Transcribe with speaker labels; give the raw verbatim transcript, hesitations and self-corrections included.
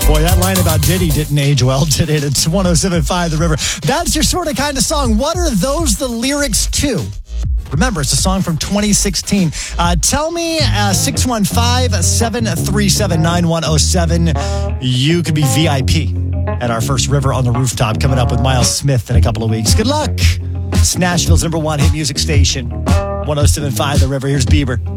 Speaker 1: Boy, that line about Diddy didn't age well, did it? It's one oh seven point five The River. That's your sort of kind of song. What are those the lyrics to? Remember, it's a song from twenty sixteen. Uh, tell me, uh, six one five, seven three seven, nine one oh seven. You could be V I P at our first River on the Rooftop coming up with Miles Smith in a couple of weeks. Good luck. It's Nashville's number one hit music station. one oh seven point five The River. Here's Bieber.